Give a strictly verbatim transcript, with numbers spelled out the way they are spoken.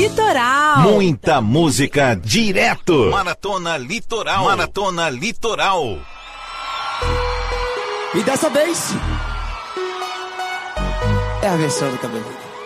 Litoral. Muita música direto. Maratona Litoral. Maratona Litoral. E dessa vez é a versão do cabelo.